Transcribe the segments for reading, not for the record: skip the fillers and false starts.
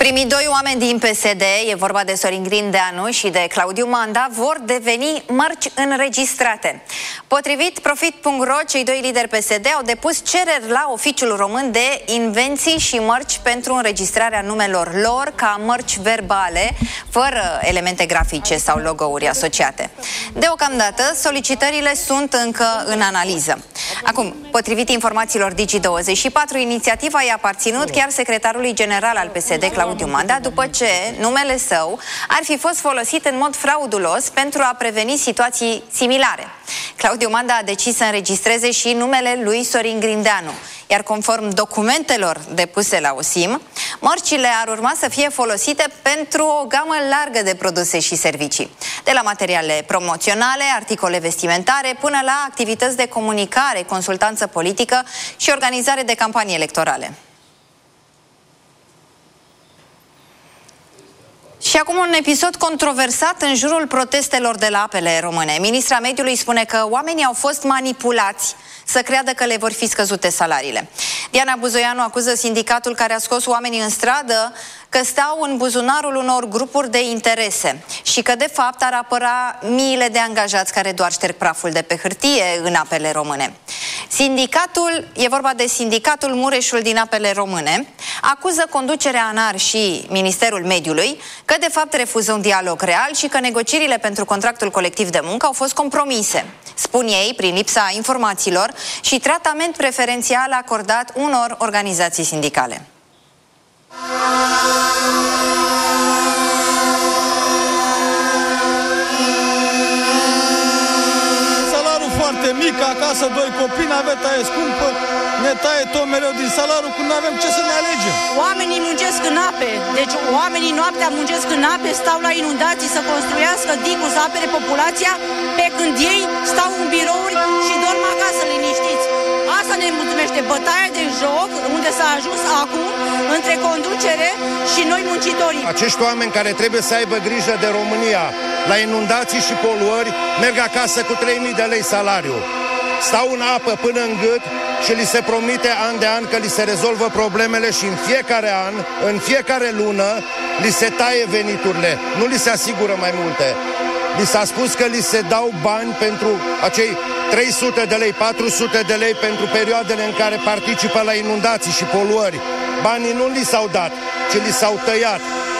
Primii doi oameni din PSD, e vorba de Sorin Grindeanu și de Claudiu Manda, vor deveni mărci înregistrate. Potrivit Profit.ro, cei doi lideri PSD au depus cereri la Oficiul Român de Invenții și Mărci pentru înregistrarea numelor lor ca mărci verbale, fără elemente grafice sau logo-uri asociate. Deocamdată, solicitările sunt încă în analiză. Acum, potrivit informațiilor Digi24, inițiativa i-a aparținut chiar secretarului general al PSD, Claudiu Manda, după ce numele său ar fi fost folosit în mod fraudulos pentru a preveni situații similare. Claudiu Manda a decis să înregistreze și numele lui Sorin Grindeanu, iar conform documentelor depuse la OSIM, mărcile ar urma să fie folosite pentru o gamă largă de produse și servicii, de la materiale promoționale, articole vestimentare, până la activități de comunicare, consultanță politică și organizare de campanii electorale. Și acum un episod controversat în jurul protestelor de la Apele Române. Ministra Mediului spune că oamenii au fost manipulați să creadă că le vor fi scăzute salariile. Diana Buzoianu acuză sindicatul care a scos oamenii în stradă că stau în buzunarul unor grupuri de interese și că de fapt ar apăra miile de angajați care doar șterg praful de pe hârtie în Apele Române. Sindicatul, e vorba de sindicatul Mureșul din Apele Române, acuză conducerea ANAR și Ministerul Mediului că de fapt refuză un dialog real și că negocierile pentru contractul colectiv de muncă au fost compromise. Spun ei, prin lipsa informațiilor și tratament preferențial acordat unor organizații sindicale. Salariul foarte mic, acasă doi copii, naveta e scumpă, ne taie tot mereu din salariu, când nu avem ce să ne alegem. Oamenii muncesc în ape, deci oamenii noaptea muncesc în ape, stau la inundații să construiască diguri, să apere populația, pe când ei stau în birouri și dorm acasă liniștiți. Asta ne mulțumește, bătaia de joc, unde s-a ajuns acum, între conducere și noi muncitorii. Acești oameni care trebuie să aibă grijă de România la inundații și poluări, merg acasă cu 3.000 de lei salariu. Stau în apă până în gât și li se promite an de an că li se rezolvă problemele și în fiecare an, în fiecare lună, li se taie veniturile, nu li se asigură mai multe. Li s-a spus că li se dau bani pentru acei 300 de lei, 400 de lei pentru perioadele în care participă la inundații și poluări. Banii nu li s-au dat, ci li s-au tăiat.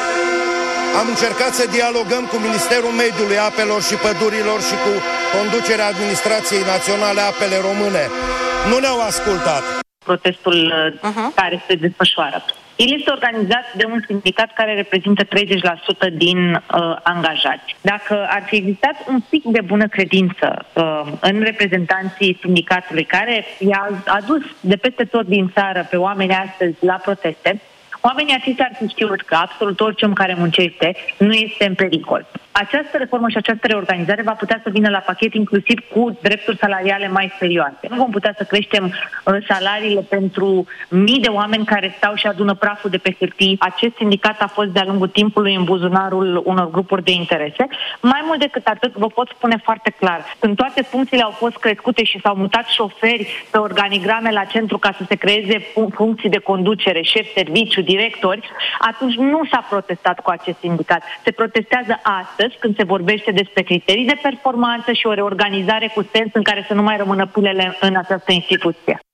Am încercat să dialogăm cu Ministerul Mediului, Apelor și Pădurilor și cu conducerea Administrației Naționale Apele Române. Nu ne-au ascultat. Protestul care se desfășoară. El este organizat de un sindicat care reprezintă 30% din angajați. Dacă ar fi existat un pic de bună credință în reprezentanții sindicatului care i-a adus de peste tot din țară pe oameni astăzi la proteste, oamenii aceștia ar fi știut că absolut orice om care muncește nu este în pericol. Această reformă și această reorganizare va putea să vină la pachet inclusiv cu drepturi salariale mai serioase. Nu vom putea să creștem salariile pentru mii de oameni care stau și adună praful de pe hârtii. Acest sindicat a fost de-a lungul timpului în buzunarul unor grupuri de interese. Mai mult decât atât, vă pot spune foarte clar, când toate funcțiile au fost crescute și s-au mutat șoferi pe organigrame la centru ca să se creeze funcții de conducere, șef serviciu, directori, atunci nu s-a protestat cu acest sindicat. Se protestează astăzi, când se vorbește despre criterii de performanță și o reorganizare cu sens în care să nu mai rămână pulele în această instituție.